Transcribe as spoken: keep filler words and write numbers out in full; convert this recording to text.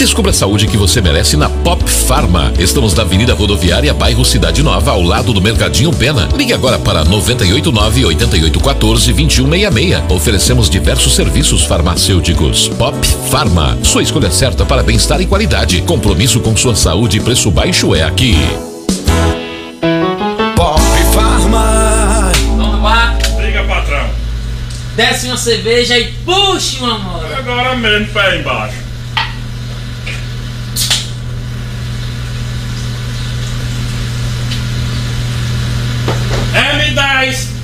Descubra a saúde que você merece na Pop Pharma. Estamos na Avenida Rodoviária, bairro Cidade Nova, ao lado do Mercadinho Pena. Ligue agora para nove oito nove, oito oito um quatro, dois um seis seis. Oferecemos diversos serviços farmacêuticos. Pop Pharma, sua escolha certa para bem-estar e qualidade. Compromisso com sua saúde e preço baixo é aqui. Pop Pharma. Vamos lá. Liga, patrão. Desce uma cerveja e puxe uma moda. Agora mesmo, pé embaixo. M dez